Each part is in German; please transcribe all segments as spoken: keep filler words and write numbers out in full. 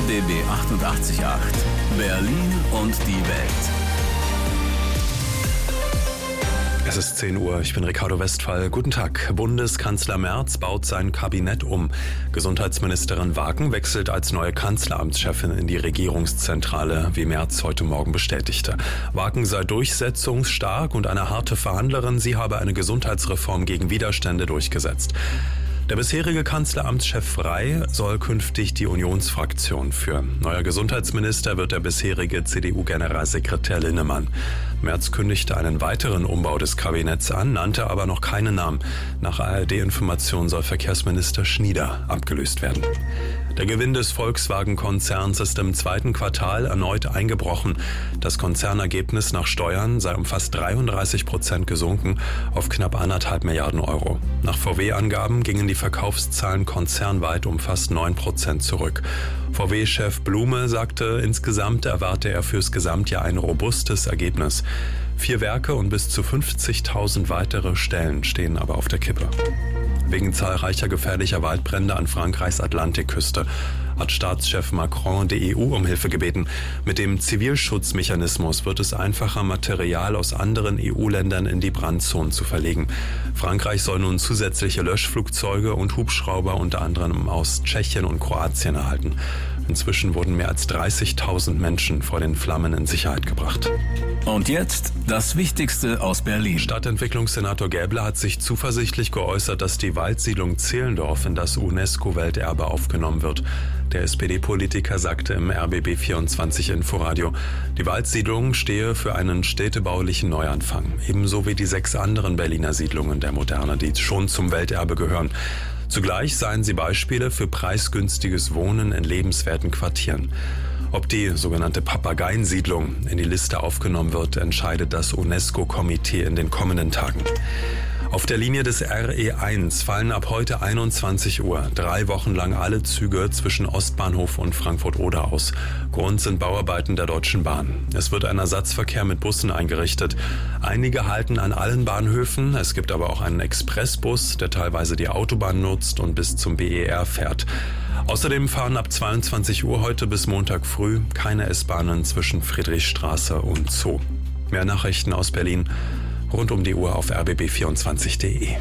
B B achtundachtzig Komma acht. Berlin und die Welt. Es ist zehn Uhr, ich bin Ricardo Westphal. Guten Tag. Bundeskanzler Merz baut sein Kabinett um. Gesundheitsministerin Wagen wechselt als neue Kanzleramtschefin in die Regierungszentrale, wie Merz heute Morgen bestätigte. Wagen sei durchsetzungsstark und eine harte Verhandlerin. Sie habe eine Gesundheitsreform gegen Widerstände durchgesetzt. Der bisherige Kanzleramtschef Frey soll künftig die Unionsfraktion führen. Neuer Gesundheitsminister wird der bisherige C D U-Generalsekretär Linnemann. Merz kündigte einen weiteren Umbau des Kabinetts an, nannte aber noch keinen Namen. Nach A R D-Informationen soll Verkehrsminister Schnieder abgelöst werden. Der Gewinn des Volkswagen-Konzerns ist im zweiten Quartal erneut eingebrochen. Das Konzernergebnis nach Steuern sei um fast dreiunddreißig Prozent gesunken auf knapp anderthalb Milliarden Euro. Nach V W-Angaben gingen die Verkaufszahlen konzernweit um fast neun Prozent zurück. V W-Chef Blume sagte, insgesamt erwarte er fürs Gesamtjahr ein robustes Ergebnis. Vier Werke und bis zu fünfzigtausend weitere Stellen stehen aber auf der Kippe. Wegen zahlreicher gefährlicher Waldbrände an Frankreichs Atlantikküste hat Staatschef Macron die E U um Hilfe gebeten. Mit dem Zivilschutzmechanismus wird es einfacher, Material aus anderen E U-Ländern in die Brandzonen zu verlegen. Frankreich soll nun zusätzliche Löschflugzeuge und Hubschrauber unter anderem aus Tschechien und Kroatien erhalten. Inzwischen wurden mehr als dreißigtausend Menschen vor den Flammen in Sicherheit gebracht. Und jetzt das Wichtigste aus Berlin. Stadtentwicklungssenator Gäbler hat sich zuversichtlich geäußert, dass die Waldsiedlung Zehlendorf in das UNESCO-Welterbe aufgenommen wird. Der S P D-Politiker sagte im R B B vierundzwanzig Inforadio, die Waldsiedlung stehe für einen städtebaulichen Neuanfang, ebenso wie die sechs anderen Berliner Siedlungen der Moderne, die schon zum Welterbe gehören. Zugleich seien sie Beispiele für preisgünstiges Wohnen in lebenswerten Quartieren. Ob die sogenannte Papageiensiedlung in die Liste aufgenommen wird, entscheidet das UNESCO-Komitee in den kommenden Tagen. Auf der Linie des R E eins fallen ab heute einundzwanzig Uhr drei Wochen lang alle Züge zwischen Ostbahnhof und Frankfurt-Oder aus. Grund sind Bauarbeiten der Deutschen Bahn. Es wird ein Ersatzverkehr mit Bussen eingerichtet. Einige halten an allen Bahnhöfen. Es gibt aber auch einen Expressbus, der teilweise die Autobahn nutzt und bis zum B E R fährt. Außerdem fahren ab zweiundzwanzig Uhr heute bis Montag früh keine S-Bahnen zwischen Friedrichstraße und Zoo. Mehr Nachrichten aus Berlin rund um die Uhr auf r b b vierundzwanzig punkt de.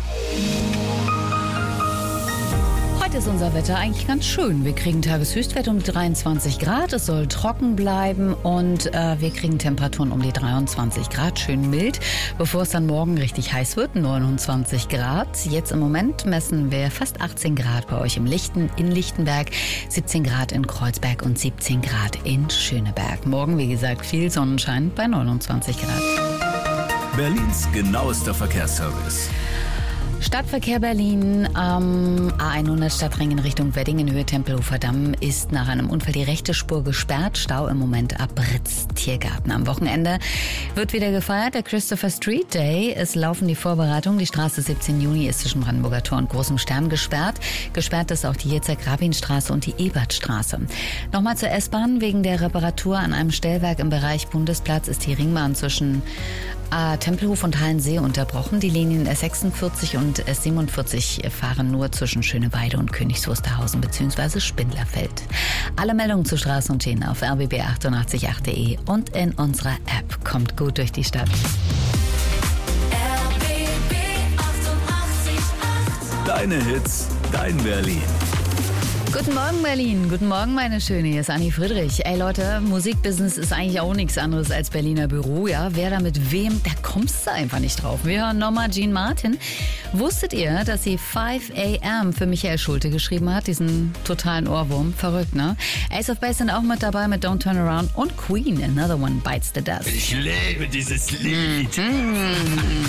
Heute ist unser Wetter eigentlich ganz schön. Wir kriegen Tageshöchstwert um dreiundzwanzig Grad. Es soll trocken bleiben und äh, wir kriegen Temperaturen um die dreiundzwanzig Grad. Schön mild, bevor es dann morgen richtig heiß wird. neunundzwanzig Grad. Jetzt im Moment messen wir fast achtzehn Grad bei euch im Lichten, in Lichtenberg, siebzehn Grad in Kreuzberg und siebzehn Grad in Schöneberg. Morgen, wie gesagt, viel Sonnenschein bei neunundzwanzig Grad. Berlins genauester Verkehrsservice. Stadtverkehr Berlin am A hundert Stadtring in Richtung Wedding, Höhe Tempelhofer Damm, ist nach einem Unfall die rechte Spur gesperrt. Stau im Moment ab Britz Tiergarten. Am Wochenende wird wieder gefeiert, der Christopher Street Day. Es laufen die Vorbereitungen. Die Straße siebzehnten Juni ist zwischen Brandenburger Tor und Großem Stern gesperrt. Gesperrt ist auch die Yitzhak-Rabin-Straße und die Ebertstraße. Nochmal zur S-Bahn. Wegen der Reparatur an einem Stellwerk im Bereich Bundesplatz ist die Ringbahn zwischen äh, Tempelhof und Hallensee unterbrochen. Die Linien S sechsundvierzig und S siebenundvierzig fahren nur zwischen Schöneweide und Königs Wusterhausen bzw. Spindlerfeld. Alle Meldungen zu Straßen und Schienen auf r b b achtundachtzig punkt acht punkt de und in unserer App. Kommt gut durch die Stadt. R B B achtundachtzig Komma acht. Deine Hits, dein Berlin. Guten Morgen Berlin, guten Morgen meine Schöne, hier ist Anni Friedrich. Ey Leute, Musikbusiness ist eigentlich auch nichts anderes als Berliner Büro, ja. Wer da mit wem, da kommst du einfach nicht drauf. Wir hören nochmal Jean Martin. Wusstet ihr, dass sie five a m für Michael Schulte geschrieben hat, diesen totalen Ohrwurm? Verrückt, ne? Ace of Base sind auch mit dabei mit Don't Turn Around und Queen, Another One Bites the Dust. Ich liebe dieses Lied. Mhm.